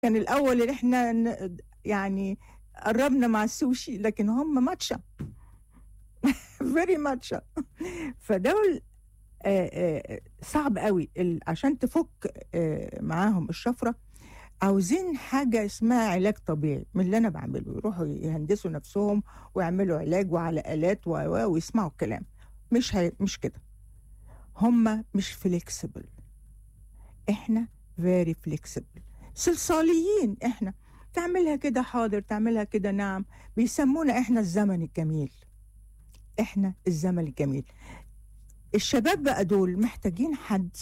كان الأول اللي إحنا يعني قرّبنا مع السوشي، لكن هم ماتشا very ماتشا. فدول صعب أوي عشان تفُك معاهم الشفرة، عاوزين حاجة اسمها علاج طبيعي من اللي أنا باعمله، يروحوا يهندسوا نَفْسهم ويعملوا علاج وعلى آلات ويسمعوا الكلام. مش كده، هم مش flexible، إحنا very flexible، صلصاليين إحنا، تعملها كده حاضر، تعملها كده نعم، بيسمونا إحنا الزمن الجميل، إحنا الزمن الجميل. الشباب بقى دول محتاجين حد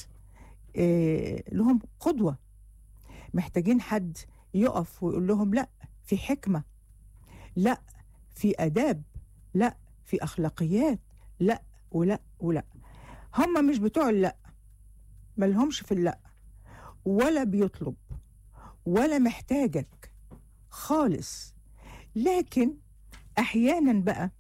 لهم قدوة، محتاجين حد يقف ويقول لهم لأ، في حكمة، لأ، في آداب، لأ، في أخلاقيات، لأ، ولأ، ولأ. هم مش بتوع اللأ، ما لهمش في اللأ، ولا بيطلب، ولا محتاجك خالص. لكن أحيانًا بقى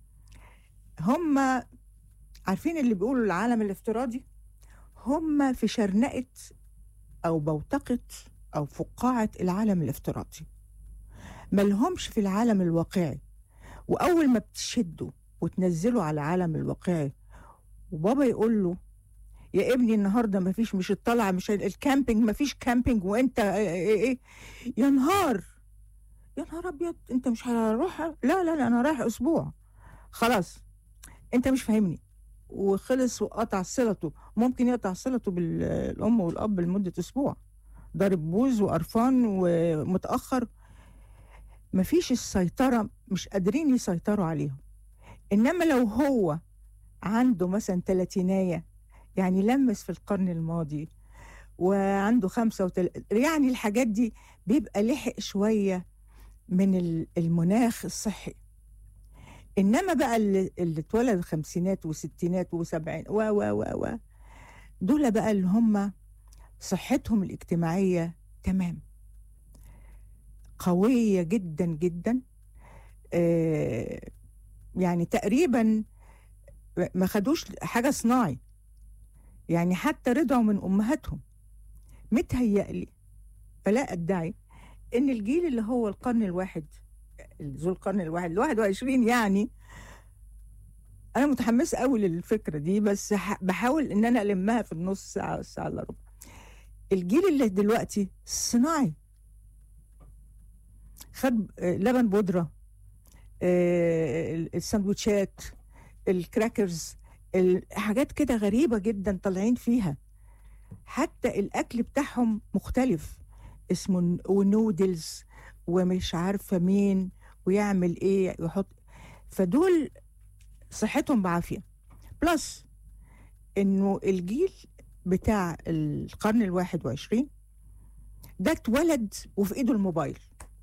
هم عارفين اللي بيقولوا العالم الافتراضي؟ هم في شرنقة أو بوتقة أو فقاعة العالم الافتراضي، ما لهمش في العالم الواقعي. وأول ما بتشدوا وتنزلوا على العالم الواقعي وبابا يقول له يا ابني النهارده ما فيش، مش الطلعة، مش الكامبينج، ما فيش كامبينج، وأنت إيه يا نهار، يا نهار أبيض، أنت مش هاروح؟ لا لا لا، أنا رايح أسبوع. خلاص أنت مش فاهمني، وخلص وقطع صلته. ممكن يقطع صلته بالأم والأب لمدة أسبوع، ضارب بوز وقرفان ومتأخر. مفيش السيطرة، مش قادرين يسيطروا عليهم. إنما لو هو عنده مثلا تلاتيناية، يعني لمس في القرن الماضي وعنده يعني الحاجات دي، بيبقى لحق شوية من المناخ الصحي. إنما بقى اللي اتولد الخمسينات وستينات وسبعين و دول بقى اللي هم صحتهم الاجتماعية تمام، قوية جدا جدا. يعني تقريبا ما خدوش حاجة صناعي، يعني حتى رضعوا من أمهاتهم. متهيألي، فلا أدعي، إن الجيل اللي هو القرن الواحد، ذو القرن الواحد 21، يعني أنا متحمسة أوي للفكرة دي، بس باحاول إن أنا ألمها في النُص ساعة والساعة إلا ربع. الجيل اللي دلوقتي صناعي، خد لبن بودرة، الساندوتشات، الكراكرز، حاجات كده غريبة جدًا طالعين فيها. حتى الأكل بتاعهم مختلف، اسمه ونودلز ومش عارفة مين ويعمل إيه ويحط. فدول صحتهم بعافية، بلس إنه الجيل بتاع القرن ال21 ده اتولد وفي إيده الموبايل،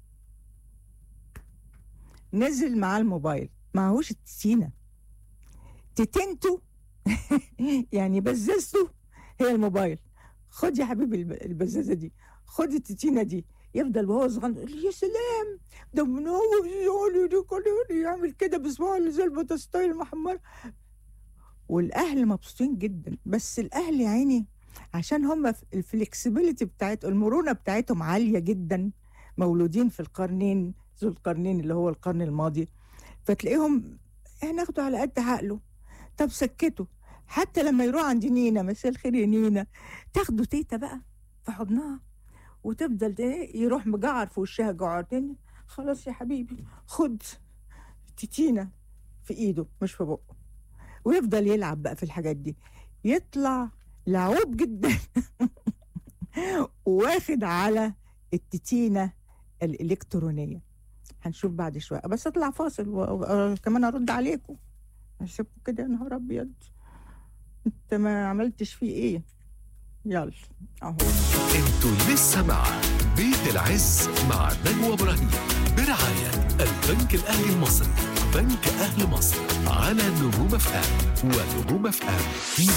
نزل معاه الموبايل، معهوش التتينة، تتينته يعني بزازته هي الموبايل. خد يا حبيبي البزازة دي، خد التتينة دي. يفضل وهو صغير يقول يا سلام، ده من هو يعمل كده بصباعه اللي زي البطاطساية المحمرة. والأهل مبسوطين جدا، بس الأهل يا عيني عشان هم الفلكسبيليتي المرونة بتاعتهم عالية جدا، مولودين في القرنين، ذو القرنين اللي هو القرن الماضي، فتلاقيهم هناخده على قد عقله. طب سكته، حتى لما يروح عند نينا، مساء الخير يا نينا، تاخده تيتا بقى في حضنها وتفضل يروح مجعر في وشها جعرتين. خلاص يا حبيبي، خد تيتينا في ايده مش في بقه، ويفضل يلعب بقى في الحاجات دي، يطلع لعوب جدا واخد على التتينة الإلكترونية. هنشوف بعد شوية، بس اطلع فاصل وكمان أرد عليكم. هسيبكم كده يا نهار أبيض، انت ما عملتش فيه ايه. يلا اهو. انتوا لسه مع بيت العز مع نجوى إبراهيم برعاية البنك الأهلي المصري، بنك أهل مصر، على نجوم FM ونجوم FM.